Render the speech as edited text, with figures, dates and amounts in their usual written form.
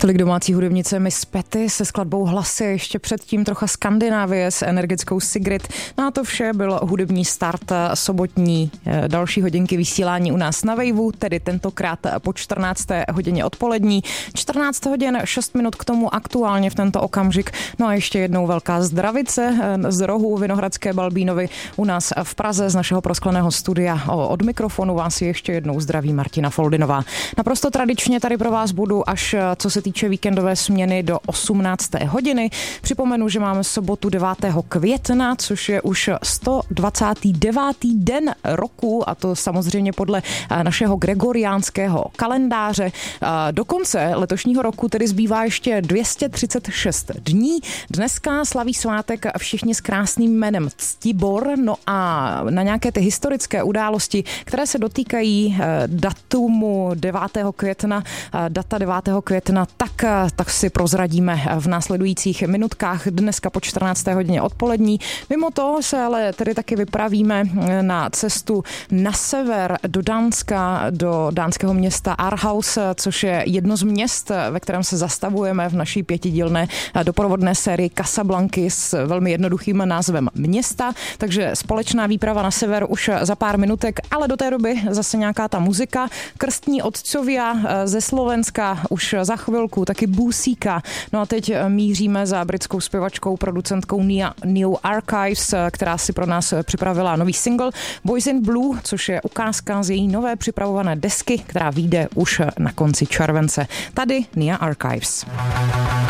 Tolik domácí hudebnice Miss Petty se skladbou Hlasy, ještě předtím trocha Skandinávie s energickou Sigrid. No a to vše byl hudební start sobotní další hodinky vysílání u nás na Waveu, tedy tentokrát po 14. hodině odpolední. 14 hodin 6 minut k tomu aktuálně v tento okamžik. No a ještě jednou velká zdravice z rohu Vinohradské Balbínovy u nás v Praze z našeho proskleného studia. Od mikrofonu vás ještě jednou zdraví Martina Foldinová. Naprosto tradičně tady pro vás budu až co se týče víkendové směny do 18. hodiny. Připomenu, že máme sobotu 9. května, což je už 129. den roku a to samozřejmě podle našeho gregoriánského kalendáře. Do konce letošního roku tedy zbývá ještě 236 dní. Dneska slaví svátek všichni s krásným jménem Ctibor, no a na nějaké ty historické události, které se dotýkají datumu 9. května, data 9. května, tak si prozradíme v následujících minutkách dneska po 14. hodině odpolední. Mimo to se ale tedy taky vypravíme na cestu na sever do Dánska, do dánského města Aarhus, což je jedno z měst, ve kterém se zastavujeme v naší 5dílné doprovodné sérii Casablanky s velmi jednoduchým názvem města, takže společná výprava na sever už za pár minutek, ale do té doby zase nějaká ta muzika. Krstní otcovia ze Slovenska už za chvilku, taky Busíka. No a teď míříme za britskou zpěvačkou, producentkou New Archives, která si pro nás připravila nový single Boys in Blue, což je ukázka z její nové připravované desky, která vyjde už na konci července. Tady New Archives.